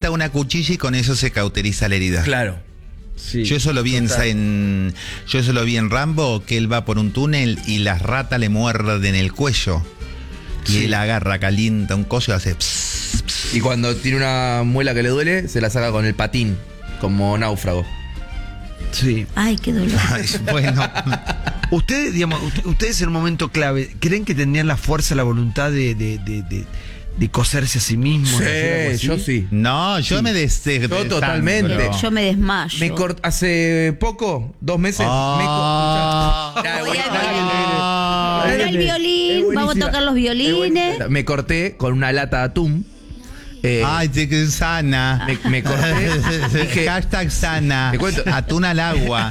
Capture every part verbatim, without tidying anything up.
necesita una cuchilla y con eso se cauteriza la herida. Claro. Sí, yo eso lo vi en, total. en yo eso lo vi en Rambo, que él va por un túnel y las ratas le muerden el cuello. Y Sí. él agarra, calienta un coso y hace pss, pss. Y cuando tiene una muela que le duele, se la saca con el patín, como náufrago. Sí. Ay, qué dolor. Ay, bueno. Ustedes, digamos, ut- ustedes en un momento clave, ¿creen que tenían la fuerza, la voluntad de, de, de, de, de coserse a sí mismos? de hacer algo así? yo sí. No, yo Sí. me des Yo totalmente. desangro. Yo me desmayo. Me cort hace poco, dos meses, Ah. me, co- Ya, Voy bueno, al dale, violín. dale, dale. Ahora el violín, Es vamos a buenísima. tocar los violines. Me corté con una lata de atún. Eh, Ay, te que sana. me, me corté. Dije, Hashtag sana. Te cuento. Atún al agua.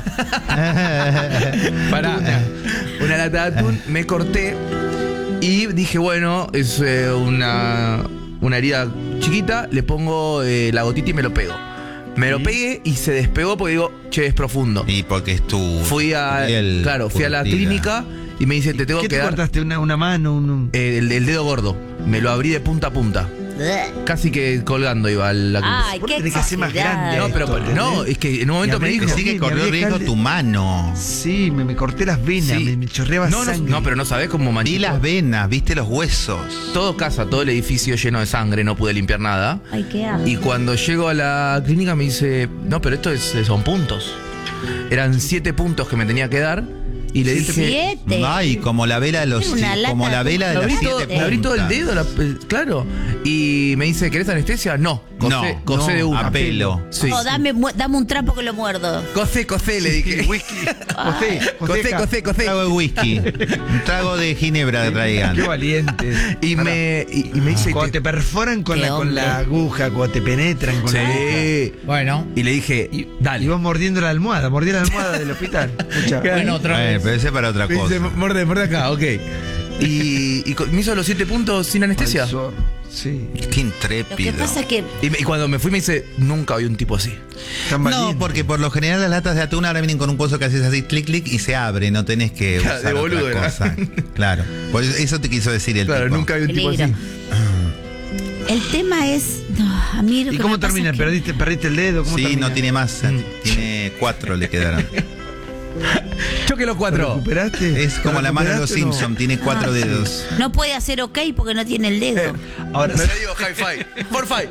pará, una lata de atún, me corté y dije, bueno, es eh, una, una herida chiquita, le pongo eh, la gotita y me lo pego. Me lo pegué y se despegó porque digo, che, es profundo. Y porque es tu. Fui a, piel claro, fui a la curtida. clínica y me dice, te tengo ¿Qué que te dar cortaste? ¿Una, una mano? Un, un- eh, el, el dedo gordo. Me lo abrí de punta a punta. Casi que colgando iba a la clínica. Ay, Vos qué tenés que hacer más exagerado. grande. No, pero ¿entendés? no, es que en un momento Y me a mí dijo. me Sí que me corrió había riesgo cal- tu mano. Sí, me, me corté las venas, Sí. me, me chorreaba No, no, sangre. no, pero no sabés cómo Vi manchito. las venas, viste los huesos. Todo casa, todo el edificio lleno de sangre, no pude limpiar nada. Ay, qué asco. Y cuando llego a la clínica me dice, no, pero esto es, son puntos. Eran siete puntos que me tenía que dar. Y le dije, Siete. Ay, como la vela de los Era una lata como la de vela de me las abrí, siete todo, me abrí todo el puntas. dedo, la- eh, claro. Y me dice, ¿querés anestesia? No, cosé, No, cosé no, de una. a pelo. Sí. Oh, dame, mu- dame un trapo que lo muerdo. Cosé, cosé, le dije. Whisky. José, Cosé, Joseca. cosé, Un cosé. trago de whisky. Un trago de ginebra traigan. Qué valiente. Y me, y, y me dice, Cuando te perforan con Qué la, con hombre. la aguja, cuando te penetran con la aguja. sí. Bueno, Y le dije, Y, dale. y vos mordiendo la almohada, mordí la almohada del hospital. Escucha. bueno, otra Bueno, vez. pero ese es para otra Me dice, cosa. morde, morde acá, ok. Y, y co- me hizo los siete puntos sin anestesia. Al zorro. Sí. Qué Lo que intrépido. pasa es que Y, me- y cuando me fui me dice, nunca vi un tipo así. Tan No, valiente. porque por lo general las latas de atún ahora vienen con un coso que haces así, clic, clic, y se abre, no tenés que Claro, usar de boludo otra era. cosa. Claro. Por eso, eso te quiso decir el Claro, tipo. nunca vi un tipo así. peligro. El tema es. No, a mí lo ¿Y que cómo me pasa termina? es que- ¿Perdiste, ¿Perdiste el dedo? ¿Cómo Sí, termina? no tiene más, tiene cuatro le quedaron. Choque los ¿Lo cuatro. recuperaste? Es como ¿Lo la mano de los recuperaste o no? Simpsons, tiene cuatro dedos. No puede hacer ok porque no tiene el dedo. Ahora, Me lo digo high five. Four five.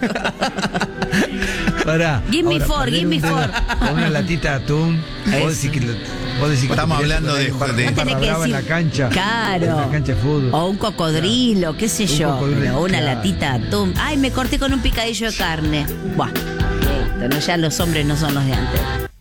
pará. Give me Ahora, four, perder give me un dedo four. Con una latita de atún. Vos decís que, lo- vos decís que Estamos te peleaste hablando con de- alguien barra- de- barra Tenés que brava en la decir- cancha. Claro. En la cancha de fútbol. O un cocodrilo, qué sé Un yo. cocodrilo, Pero una claro. latita de atún. Ay, me corté con un picadillo de carne. Buah. Listo, no, ya los hombres no son los de antes.